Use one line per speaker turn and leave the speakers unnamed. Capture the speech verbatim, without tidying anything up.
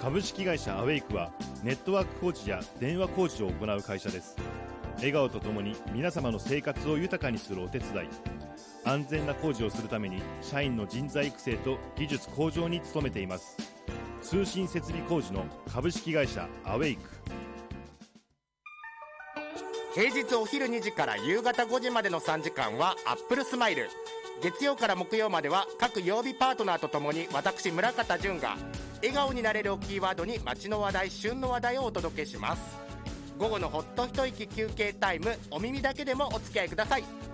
株式会社アウェイクはネットワーク工事や電話工事を行う会社です。笑顔とともに皆様の生活を豊かにするお手伝い、安全な工事をするために社員の人材育成と技術向上に努めています。通信設備工事の株式会社アウェイク。
平日お昼にじから夕方ごじまでのさんじかんはアップルスマイル。月曜から木曜までは各曜日パートナーとともに私村方淳が笑顔になれるをキーワードに街の話題、旬の話題をお届けします。午後のほっと一息休憩タイム、お耳だけでもお付き合いください。